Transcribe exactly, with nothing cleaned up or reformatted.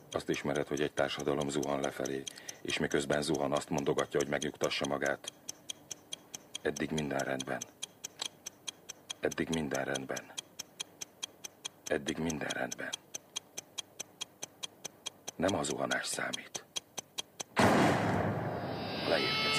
Azt ismered, hogy egy társadalom zuhan lefelé, és miközben zuhan, azt mondogatja, hogy megnyugtassa magát. Eddig minden rendben. Eddig minden rendben. Eddig minden rendben. Nem a zuhanás számít. Leérkezett.